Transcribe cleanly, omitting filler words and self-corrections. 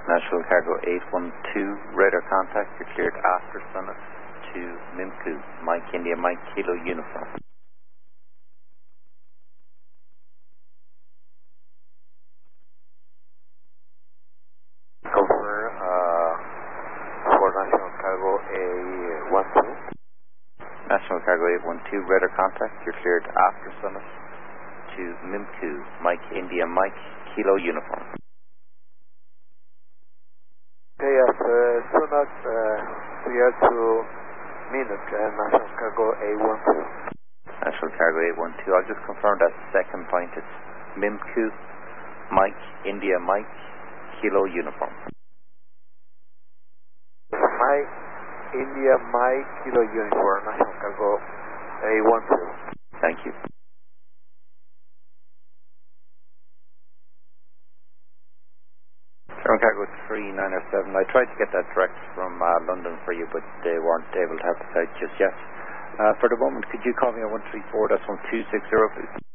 National Cargo 812, radar contact, you're cleared after Summit to Mimku, Mike India, Mike Kilo Uniform. Over for National Cargo A12. National Cargo 812, radar contact, you're cleared after Summit to Mimku, Mike India, Mike Kilo Uniform. Okay, as soon as clear to Minsk, National Cargo A12. National Cargo 812, I'll just confirm that second point, it's Mimku, Mike India, Mike Kilo Uniform. Mike India, Mike Kilo Uniform, National Cargo A12. Thank you. National Cargo 3907, I tried to get that direct from London for you, but they weren't able to help us out just yet. For the moment, could you call me on 134, that's 1260, please?